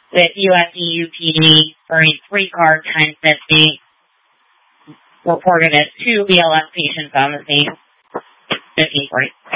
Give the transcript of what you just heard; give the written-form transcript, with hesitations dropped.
with USEU PD for a 3-car 1050 reported as 2 BLS patients on the scene. 1540.